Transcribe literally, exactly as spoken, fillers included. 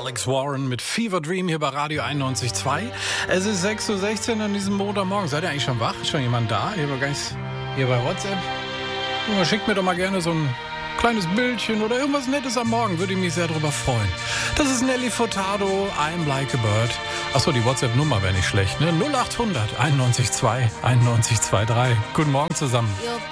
Alex Warren mit Fever Dream hier bei Radio einundneunzig Komma zwei. Es ist sechs Uhr sechzehn an diesem Montagmorgen. Seid ihr eigentlich schon wach? Ist schon jemand da? Hier, gar nicht, hier bei WhatsApp. Ja, schickt mir doch mal gerne so ein kleines Bildchen oder irgendwas Nettes am Morgen. Würde ich mich sehr darüber freuen. Das ist Nelly Furtado, I'm Like a Bird. Achso, die WhatsApp-Nummer wäre nicht schlecht, ne? null acht hundert einundneunzig Komma zwei einundneunzig Komma drei. Guten Morgen zusammen.